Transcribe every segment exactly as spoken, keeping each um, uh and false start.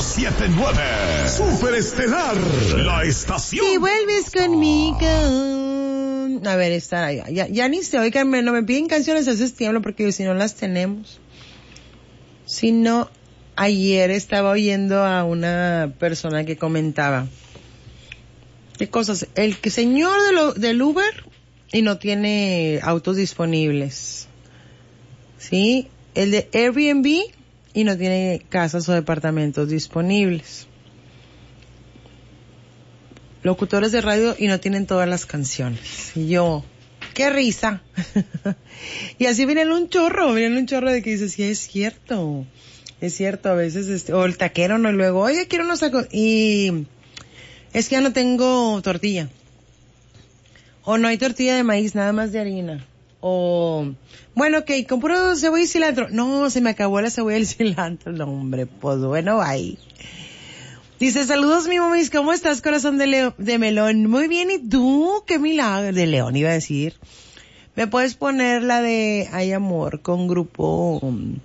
siete nueve. Superestelar, la estación. Si vuelves conmigo. A ver, está ya, ya, ya ni se oigan, me, no me piden canciones hace tiempo porque si no las tenemos. Si no, ayer estaba oyendo a una persona que comentaba. ¿Qué cosas? El que señor de lo, del Uber y no tiene autos disponibles. ¿Sí? El de Airbnb y no tiene casas o departamentos disponibles. Locutores de radio y no tienen todas las canciones. Y yo, ¡qué risa! Y así viene un chorro, viene un chorro de que dices, sí, es cierto. Es cierto, a veces, este, o el taquero, no, y luego, oye, quiero unos tacos. Y es que ya no tengo tortilla. O no hay tortilla de maíz, nada más de harina. O, bueno, ok, compro cebolla y cilantro. No, se me acabó la cebolla y el cilantro. No, hombre, pues bueno, ahí. Dice, saludos mi mamis, ¿cómo estás, corazón de Leo, de melón? Muy bien, ¿y tú? Qué milagro. De León iba a decir. ¿Me puedes poner la de Ay Amor con grupo,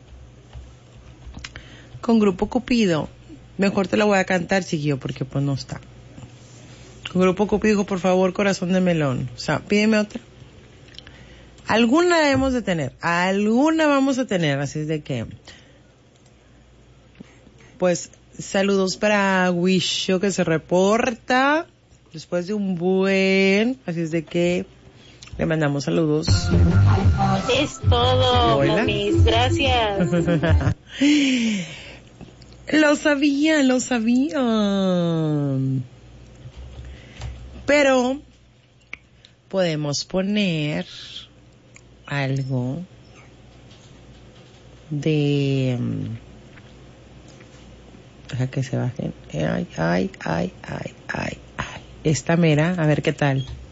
con grupo Cupido? Mejor te la voy a cantar, chiquillo, porque pues no está. Con grupo Cupido, por favor, corazón de melón. O sea, pídeme otra. Alguna debemos de tener, alguna vamos a tener, así es de que, pues, saludos para Wisho que se reporta después de un buen, así es de que le mandamos saludos. Es todo, mamis, gracias. Lo sabía, lo sabía. Pero podemos poner algo de... Deja que se bajen. Ay, ay, ay, ay, ay, ay. Esta mera, a ver qué tal.